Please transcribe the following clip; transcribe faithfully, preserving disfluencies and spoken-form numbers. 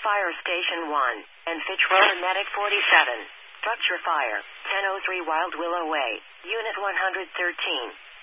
Fire Station one, and Fitch Road Medic forty-seven. Structure fire, ten oh three Wild Willow Way, Unit one hundred thirteen.